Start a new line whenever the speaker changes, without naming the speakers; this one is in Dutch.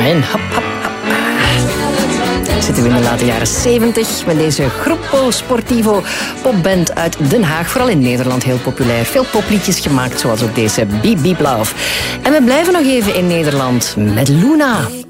En hop, hop, hop. Zitten we in de late jaren 70 met deze Gruppo Sportivo, popband uit Den Haag. Vooral in Nederland heel populair. Veel popliedjes gemaakt, zoals ook deze Beep Beep Love. En we blijven nog even in Nederland met Luna.